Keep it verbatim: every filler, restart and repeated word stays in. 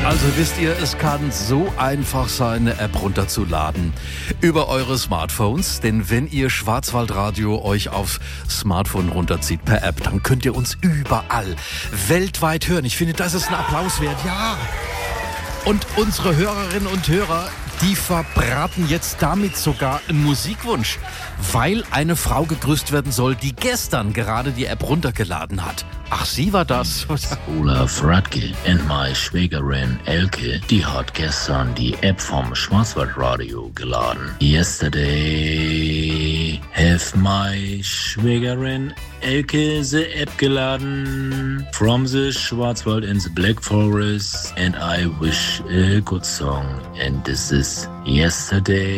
Also wisst ihr, es kann so einfach sein, eine App runterzuladen über eure Smartphones. Denn wenn ihr Schwarzwaldradio euch auf Smartphone runterzieht per App, dann könnt ihr uns überall weltweit hören. Ich finde, das ist ein Applaus wert. Ja! Und unsere Hörerinnen und Hörer, die verbraten jetzt damit sogar einen Musikwunsch, weil eine Frau gegrüßt werden soll, die gestern gerade die App runtergeladen hat. Ach, sie war das. Olaf Radke und meine Schwägerin Elke, die hat gestern die App vom Schwarzwaldradio geladen. Yesterday have my Schwägerin Elke the App geladen from the Schwarzwald in the Black Forest, and I wish a good song, and this is Yesterday.